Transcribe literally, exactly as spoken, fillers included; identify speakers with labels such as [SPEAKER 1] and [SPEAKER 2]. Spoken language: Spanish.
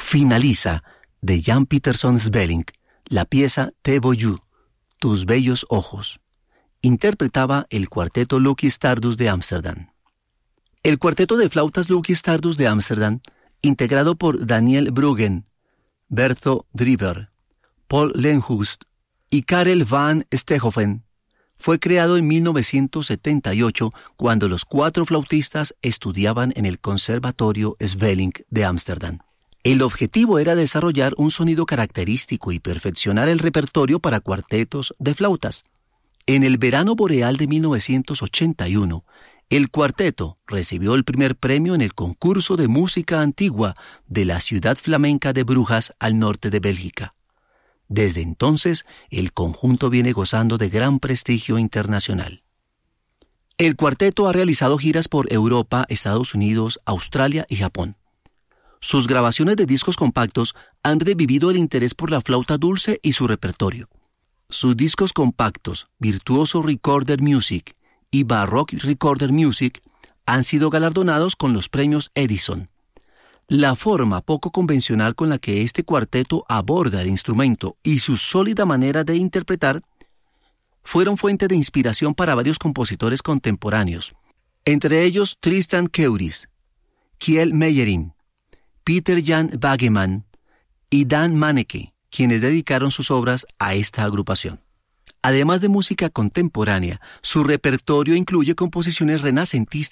[SPEAKER 1] finaliza de Jan Peterson Svelling la pieza Te Voyou, Tus bellos ojos. Interpretaba el cuarteto Lucky Stardust de Ámsterdam. El cuarteto de flautas Lucky Stardust de Ámsterdam, integrado por Daniel Bruggen, Bertho Driver, Paul Lenhust y Karel van Steenhoven, fue creado en mil novecientos setenta y ocho cuando los cuatro flautistas estudiaban en el Conservatorio Svelling de Ámsterdam. El objetivo era desarrollar un sonido característico y perfeccionar el repertorio para cuartetos de flautas. En el verano boreal de mil novecientos ochenta y uno, el cuarteto recibió el primer premio en el concurso de música antigua de la ciudad flamenca de Brujas al norte de Bélgica. Desde entonces, el conjunto viene gozando de gran prestigio internacional. El cuarteto ha realizado giras por Europa, Estados Unidos, Australia y Japón. Sus grabaciones de discos compactos han revivido el interés por la flauta dulce y su repertorio. Sus discos compactos, Virtuoso Recorder Music y Baroque Recorder Music, han sido galardonados con los premios Edison. La forma poco convencional con la que este cuarteto aborda el instrumento y su sólida manera de interpretar fueron fuente de inspiración para varios compositores contemporáneos, entre ellos Tristan Keuris, Kjell Meyerin, Peter Jan Bageman y Dan Manneke, quienes dedicaron sus obras a esta agrupación. Además de música contemporánea, su repertorio incluye composiciones renacentistas